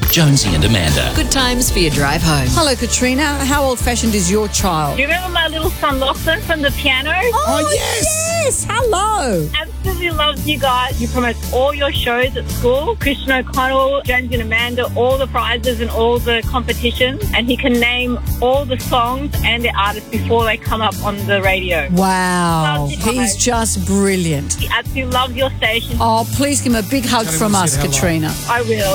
Jonesy and Amanda. Good times for your drive home. Hello, Katrina. How old-fashioned is your child? Do you remember my little son Lachlan from the piano? Oh, yes. Hello. Absolutely loves you guys. He promotes all your shows at school. Christian O'Connell, Jonesy and Amanda, all the prizes and all the competitions. And he can name all the songs and the artists before they come up on the radio. Wow. Loves you He's guys. just brilliant. He absolutely loves your station. Oh, please give him a big hug from us, Katrina. I will.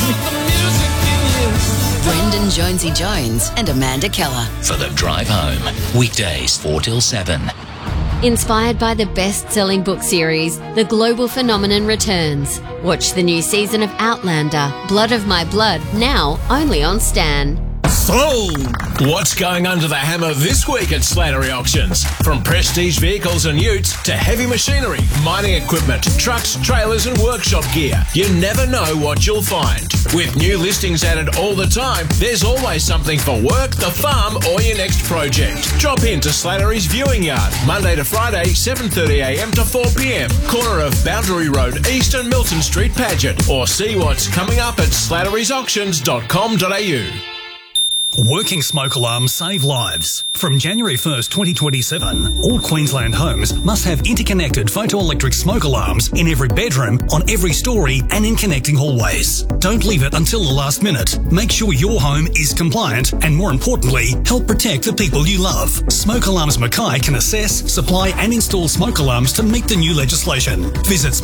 Brendan Jonesy Jones and Amanda Keller. For the drive home. Weekdays 4 till 7. Inspired by the best-selling book series, The Global Phenomenon returns. Watch the new season of Outlander, Blood of My Blood, now only on Stan. Sold! What's going under the hammer this week at Slattery Auctions? From prestige vehicles and utes to heavy machinery, mining equipment, trucks, trailers and workshop gear. You never know what you'll find. With new listings added all the time, there's always something for work, the farm or your next project. Drop in to Slattery's Viewing Yard, Monday to Friday, 7:30am to 4pm, corner of Boundary Road East and Milton Street, Paget, or see what's coming up at slattery'sauctions.com.au. Working smoke alarms save lives. From January 1st, 2027, all Queensland homes must have interconnected photoelectric smoke alarms in every bedroom, on every story and in connecting hallways. Don't leave it until the last minute. Make sure your home is compliant and, more importantly, help protect the people you love. Smoke Alarms Mackay can assess, supply and install smoke alarms to meet the new legislation. Visit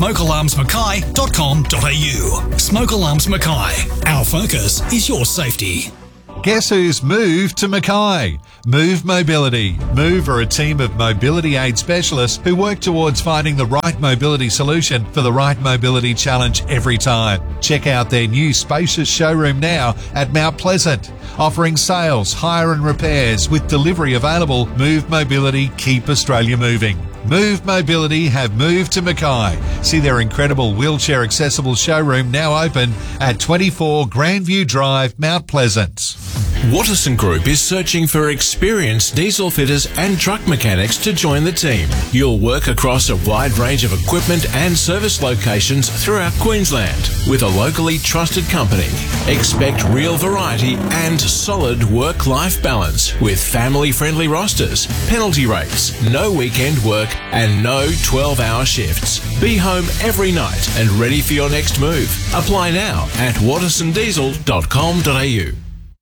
smokealarmsmackay.com.au. Smoke Alarms Mackay. Our focus is your safety. Guess who's moved to Mackay? Move Mobility. Move are a team of mobility aid specialists who work towards finding the right mobility solution for the right mobility challenge every time. Check out their new spacious showroom now at Mount Pleasant. Offering sales, hire and repairs with delivery available. Move Mobility, keep Australia moving. Move Mobility have moved to Mackay. See their incredible wheelchair accessible showroom now open at 24 Grandview Drive, Mount Pleasant. Watterson Group is searching for experienced diesel fitters and truck mechanics to join the team. You'll work across a wide range of equipment and service locations throughout Queensland with a locally trusted company. Expect real variety and solid work-life balance with family-friendly rosters, penalty rates, no weekend work and no 12-hour shifts. Be home every night and ready for your next move. Apply now at wattersondiesel.com.au.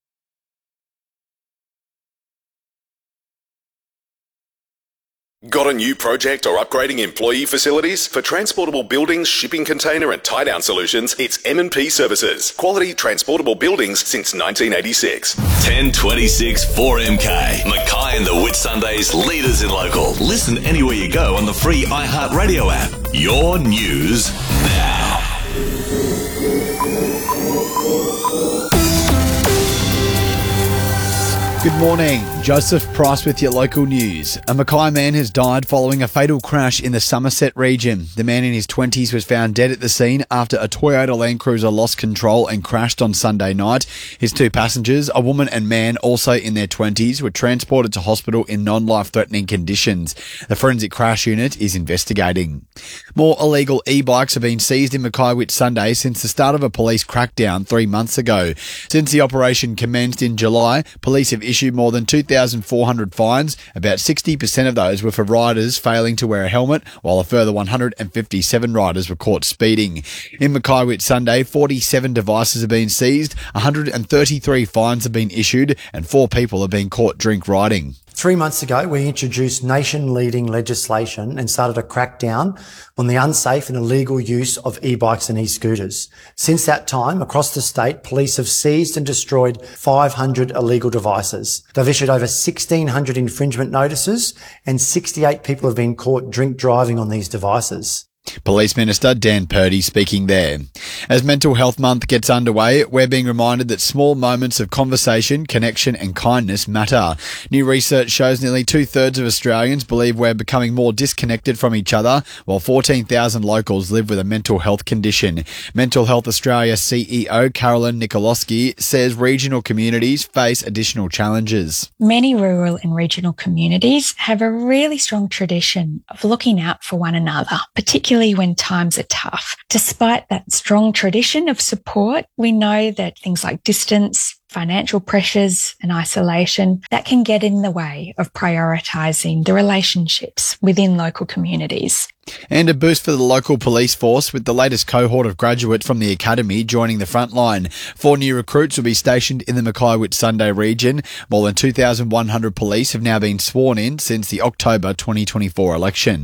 Got a new project or upgrading employee facilities? For transportable buildings, shipping container and tie-down solutions, it's M&P Services. Quality transportable buildings since 1986. 1026 4MK. Mackay and the Whitsundays, leaders in local. Listen anywhere you go on the free iHeartRadio app. Your news now. Good morning. Joseph Price with your local news. A Mackay man has died following a fatal crash in the Somerset region. The man in his 20s was found dead at the scene after a Toyota Land Cruiser lost control and crashed on Sunday night. His two passengers, a woman and man also in their 20s, were transported to hospital in non-life-threatening conditions. The forensic crash unit is investigating. More illegal e-bikes have been seized in Mackay Whitsunday since the start of a police crackdown 3 months ago. Since the operation commenced in July, police have issued more than 2,400 fines. About 60% of those were for riders failing to wear a helmet, while a further 157 riders were caught speeding. In Mackay Whitsunday, 47 devices have been seized, 133 fines have been issued, and 4 people have been caught drink riding. 3 months ago, we introduced nation-leading legislation and started a crackdown on the unsafe and illegal use of e-bikes and e-scooters. Since that time, across the state, police have seized and destroyed 500 illegal devices. They've issued over 1,600 infringement notices and 68 people have been caught drink driving on these devices. Police Minister Dan Purdy speaking there. As Mental Health Month gets underway, we're being reminded that small moments of conversation, connection and kindness matter. New research shows nearly 2/3 of Australians believe we're becoming more disconnected from each other, while 14,000 locals live with a mental health condition. Mental Health Australia CEO Carolyn Nikolowski says regional communities face additional challenges. Many rural and regional communities have a really strong tradition of looking out for one another, particularly particularly when times are tough. Despite that strong tradition of support, we know that things like distance, financial pressures and isolation, that can get in the way of prioritising the relationships within local communities. And a boost for the local police force with the latest cohort of graduates from the academy joining the front line. 4 new recruits will be stationed in the Mackay-Whitsunday region. More than 2,100 police have now been sworn in since the October 2024 election.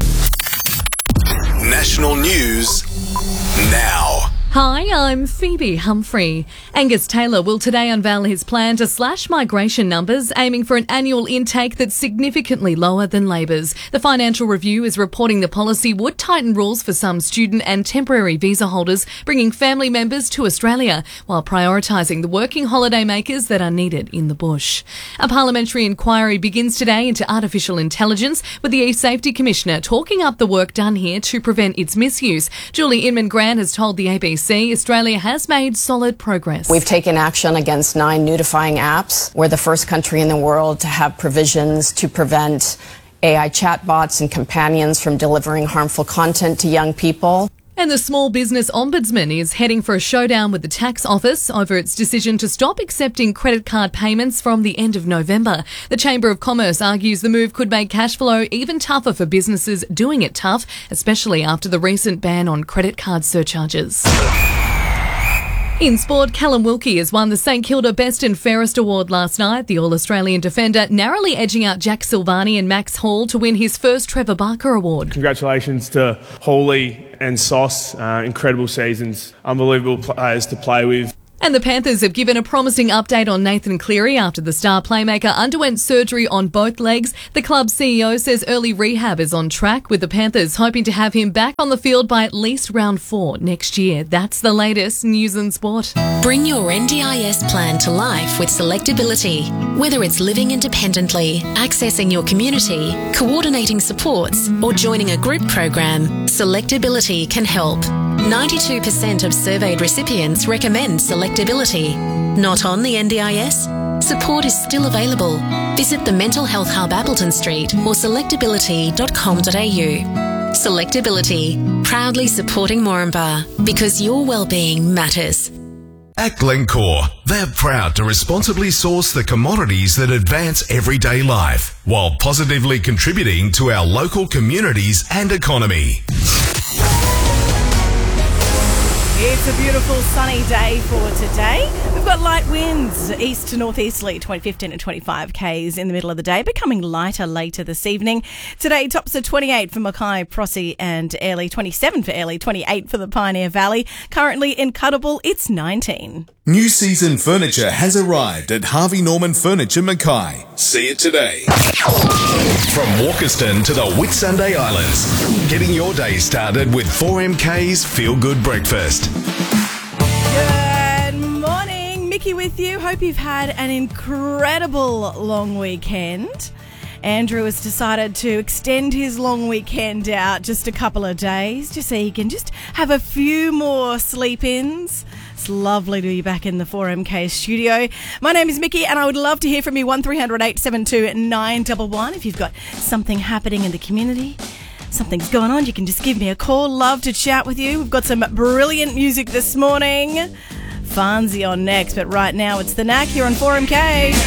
National news now. Hi, I'm Phoebe Humphrey. Angus Taylor will today unveil his plan to slash migration numbers, aiming for an annual intake that's significantly lower than Labor's. The Financial Review is reporting the policy would tighten rules for some student and temporary visa holders, bringing family members to Australia, while prioritising the working holiday makers that are needed in the bush. A parliamentary inquiry begins today into artificial intelligence, with the E-Safety Commissioner talking up the work done here to prevent its misuse. Julie Inman-Grant has told the ABC Australia has made solid progress. We've taken action against 9 nudifying apps. We're the first country in the world to have provisions to prevent AI chatbots and companions from delivering harmful content to young people. And the Small Business Ombudsman is heading for a showdown with the Tax Office over its decision to stop accepting credit card payments from the end of November. The Chamber of Commerce argues the move could make cash flow even tougher for businesses doing it tough, especially after the recent ban on credit card surcharges. In sport, Callum Wilkie has won the St Kilda Best and Fairest Award last night. The All-Australian defender narrowly edging out Jack Silvani and Max Hall to win his first Trevor Barker Award. Congratulations to Hawley and Sauce. Incredible seasons. Unbelievable players to play with. And the Panthers have given a promising update on Nathan Cleary after the star playmaker underwent surgery on both legs. The club CEO says early rehab is on track, with the Panthers hoping to have him back on the field by at least round 4 next year. That's the latest news and sport. Bring your NDIS plan to life with Selectability. Whether it's living independently, accessing your community, coordinating supports, or joining a group program, Selectability can help. 92% of surveyed recipients recommend Selectability. Not on the NDIS? Support is still available. Visit the Mental Health Hub Appleton Street or selectability.com.au. Selectability, proudly supporting Moranbah, because your well-being matters. At Glencore, they're proud to responsibly source the commodities that advance everyday life, while positively contributing to our local communities and economy. It's a beautiful sunny day for today. We've got light winds, east to northeasterly, 15 and 25 k's in the middle of the day, becoming lighter later this evening. Today, tops are 28 for Mackay, Prossie and Airlie, 27 for Airlie, 28 for the Pioneer Valley. Currently in Cuttable, it's 19. New season furniture has arrived at Harvey Norman Furniture Mackay. See it today. From Walkerston to the Whitsunday Islands, getting your day started with 4MK's Feel Good Breakfast. Good morning, Mickey with you. Hope you've had an incredible long weekend. Andrew has decided to extend his long weekend out just a couple of days, just so he can just have a few more sleep-ins. It's lovely to be back in the 4MK studio. My name is Mickey, and I would love to hear from you. 1300 872 911. If you've got something happening in the community, something's going on, you can just give me a call. Love to chat with you. We've got some brilliant music this morning. Farnsey on next, but right now it's The Knack here on 4MK.